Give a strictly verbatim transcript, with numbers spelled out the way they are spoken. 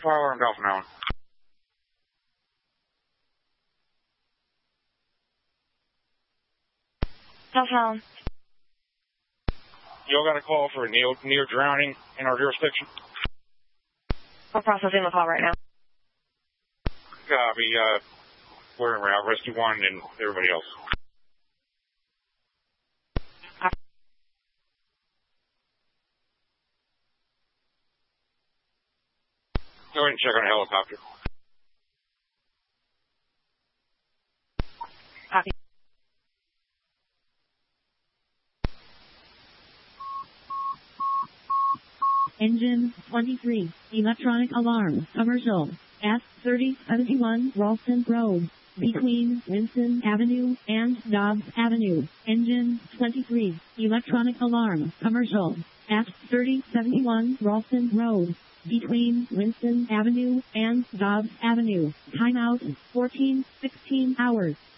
Fire alarm Delta now. Delta. Y'all got a call for a near, near drowning in our jurisdiction? We're processing the call right now. Copy. Uh, we're in route. Rescue one and everybody else. Copy. Go ahead and check on a helicopter. Copy. Engine twenty-three, electronic alarm, commercial, S thirty seventy-one Ralston Road, between Winston Avenue and Dobbs Avenue. Engine twenty-three, electronic alarm, commercial, S thirty seventy-one Ralston Road, between Winston Avenue and Dobbs Avenue. Timeout fourteen sixteen hours.